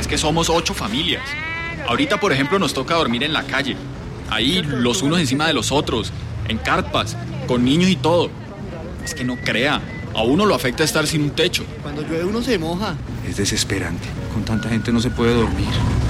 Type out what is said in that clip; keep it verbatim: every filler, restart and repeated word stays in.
que somos ocho familias. Ahorita, por ejemplo, nos toca dormir en la calle. Ahí, los unos encima de los otros, en carpas, con niños y todo. Es que no crea, a uno lo afecta estar sin un techo. Cuando llueve uno se moja. Es desesperante. Con tanta gente no se puede dormir.